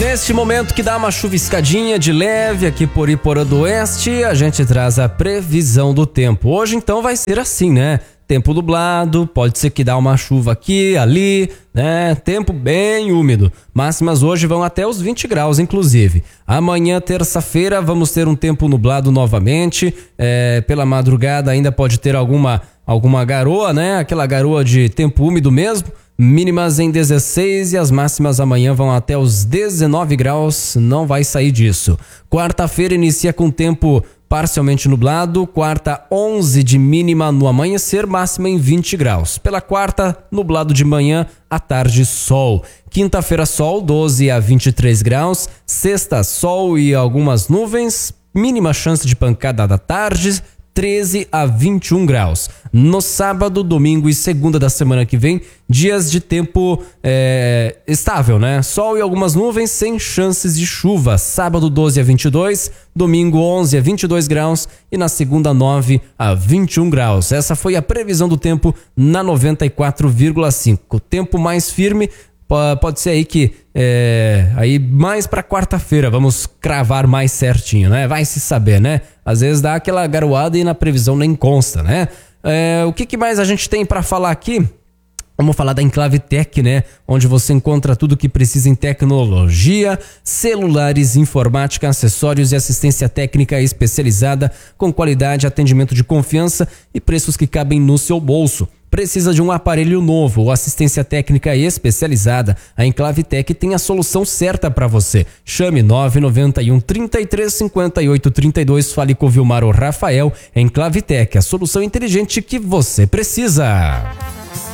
Neste momento que dá uma chuviscadinha de leve aqui por Iporã do Oeste, a gente traz a previsão do tempo. Hoje então vai ser assim, né? Tempo nublado, pode ser que dá uma chuva aqui, ali, né? Tempo bem úmido. Máximas hoje vão até os 20 graus, inclusive. Amanhã, terça-feira, vamos ter um tempo nublado novamente. Pela madrugada ainda pode ter alguma garoa, né? Aquela garoa de tempo úmido mesmo. Mínimas em 16 e as máximas amanhã vão até os 19 graus, não vai sair disso. Quarta-feira inicia com tempo parcialmente nublado, quarta 11 de mínima no amanhecer, máxima em 20 graus. Pela quarta, nublado de manhã, à tarde sol. Quinta-feira sol, 12 a 23 graus. Sexta, sol e algumas nuvens, mínima chance de pancada da tarde, 13 a 21 graus. No sábado, domingo e segunda da semana que vem, dias de tempo estável, né? Sol e algumas nuvens sem chances de chuva. Sábado 12 a 22, domingo 11 a 22 graus e na segunda 9 a 21 graus. Essa foi a previsão do tempo na 94,5. Tempo mais firme pode ser aí que aí mais para quarta-feira vamos cravar mais certinho, né? Vai se saber, né? Às vezes dá aquela garoada e na previsão nem consta, né? O que mais a gente tem para falar aqui? Vamos falar da Enclave Tech, né? Onde você encontra tudo que precisa em tecnologia, celulares, informática, acessórios e assistência técnica especializada com qualidade, atendimento de confiança e preços que cabem no seu bolso. Precisa de um aparelho novo ou assistência técnica especializada? A Enclave Tech tem a solução certa para você. Chame 991 33 58 32, fale com o Vilmar ou Rafael. Enclave Tech, a solução inteligente que você precisa.